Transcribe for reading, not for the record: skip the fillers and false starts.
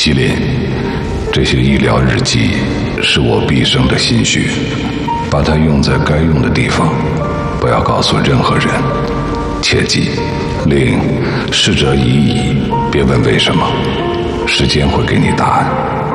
西林，这些医疗日记是我毕生的心血，把它用在该用的地方，不要告诉任何人。切记，令逝者已矣，别问为什么，时间会给你答案。